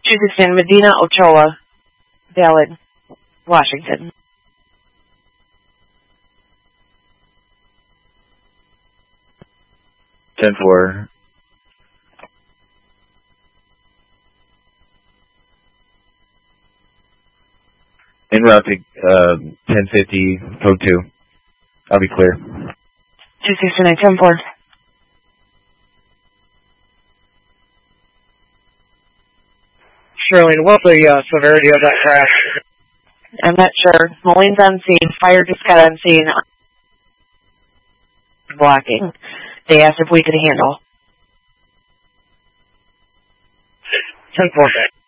269 Medina Ochoa, Valid, Washington. Ten four. En route to 1050, code 2. I'll be clear. 269 10-4. Sterling, what's the severity of that crash? I'm not sure. Moline's on scene. Fire just got on scene. Blocking. They asked if we could handle. 10-4.